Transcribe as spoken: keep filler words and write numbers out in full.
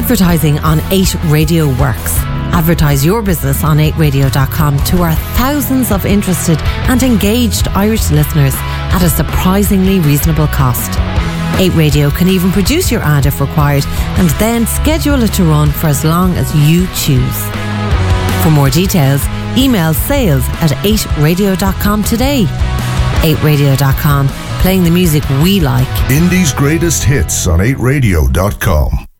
Advertising on eight Radio works. Advertise your business on eight radio dot com to our thousands of interested and engaged Irish listeners at a surprisingly reasonable cost. eight Radio can even produce your ad if required and then schedule it to run for as long as you choose. For more details, email sales at eight radio dot com today. eight radio dot com, playing the music we like. Indie's greatest hits on eight radio dot com.